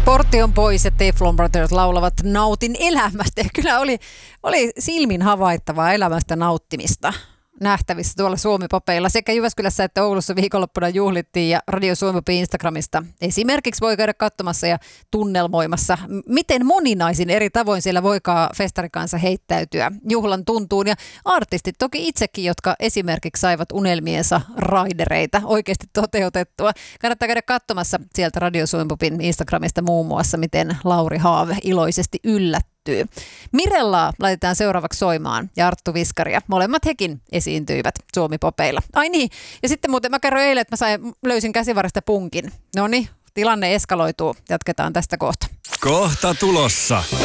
Portti on pois ja Teflon Brothers laulavat Nautin elämästä. Ja kyllä oli silmin havaittavaa elämästä nauttimista nähtävissä tuolla Suomi-papeilla. Sekä Jyväskylässä että Oulussa viikonloppuna juhlittiin ja Radio Suomi Instagramista esimerkiksi voi käydä katsomassa ja tunnelmoimassa, miten moninaisin eri tavoin siellä voikaan festarikansa heittäytyä juhlan tuntuun. Ja artistit toki itsekin, jotka esimerkiksi saivat unelmiensa raidereita oikeasti toteutettua. Kannattaa käydä katsomassa sieltä Radio Suomi Instagramista muun muassa, miten Lauri Haave iloisesti yllättyy. Mirellaa laitetaan seuraavaksi soimaan ja Arttu Viskaria. Molemmat hekin esiintyivät Suomi-popeilla. Ai niin, ja sitten muuten mä kerroin eilen, että löysin käsivarresta punkin. Noniin, tilanne eskaloituu. Jatketaan tästä kohta. Kohta tulossa.